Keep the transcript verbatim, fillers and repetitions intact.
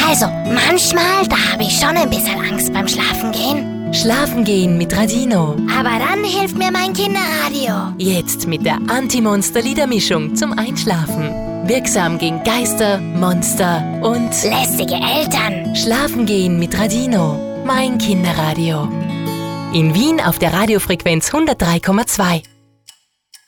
Also, manchmal, da habe ich schon ein bisschen Angst beim Schlafengehen. Schlafen gehen mit Radino. Aber dann hilft mir mein Kinderradio. Jetzt mit der Anti-Monster-Liedermischung zum Einschlafen. Wirksam gegen Geister, Monster und Lästige Eltern. Schlafen gehen mit Radino. Mein Kinderradio. In Wien auf der Radiofrequenz hundertdrei Komma zwei.